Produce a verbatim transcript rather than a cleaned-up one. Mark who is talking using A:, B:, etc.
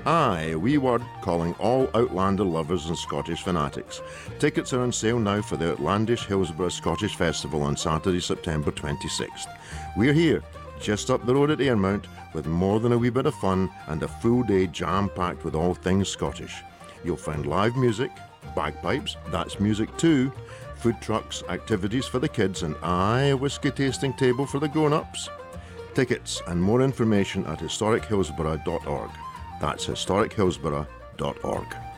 A: Aye, a wee word calling all Outlander lovers and Scottish fanatics. Tickets are on sale now for the Outlandish Hillsborough Scottish Festival on Saturday, September twenty-sixth. We're here, just up the road at Ayrmount, with more than a wee bit of fun and a full day jam-packed with all things Scottish. You'll find live music, bagpipes, that's music too, food trucks, activities for the kids, and aye, a whisky tasting table for the grown-ups. Tickets and more information at historic hillsborough dot org. That's historic hillsborough dot org.